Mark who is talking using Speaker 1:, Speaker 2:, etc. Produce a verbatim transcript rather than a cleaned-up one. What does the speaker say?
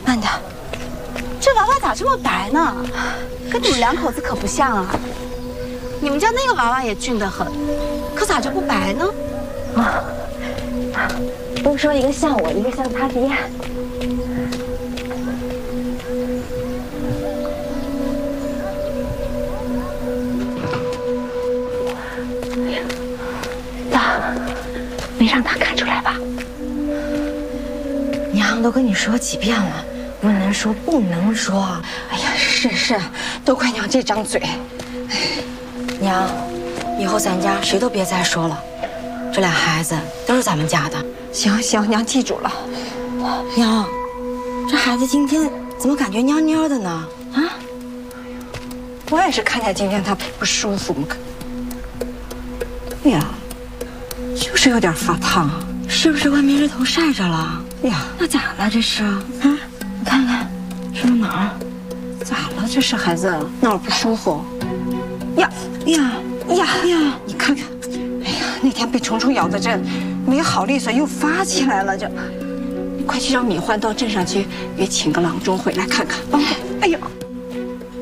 Speaker 1: 慢点。这娃娃咋这么白呢？跟你们两口子可不像啊。你们家那个娃娃也俊得很，可咋就不白呢？
Speaker 2: 啊，都说一个像我，一个像他爹。咋？没让他看出来吧？娘都跟你说几遍了，不能说，不能说。
Speaker 3: 哎呀，是是，都怪娘这张嘴。
Speaker 2: 娘，以后咱家谁都别再说了，这俩孩子都是咱们家的。
Speaker 3: 行行，娘记住了。
Speaker 2: 娘，这孩子今天怎么感觉蔫蔫的呢？啊？
Speaker 3: 我也是看见今天他不舒服嘛。哎呀，就是有点发烫，
Speaker 2: 是不是外面日头晒着了？
Speaker 3: 哎呀，
Speaker 2: 那咋了这是？啊，你看看，是哪儿？
Speaker 3: 咋了？这是孩子哪儿不舒服？呀
Speaker 2: 呀
Speaker 3: 呀呀！你看看，哎呀，那天被虫虫咬的这没好利索，又发起来了，这。你快去让米焕到镇上去，也请个郎中回来看看。啊！哎呀！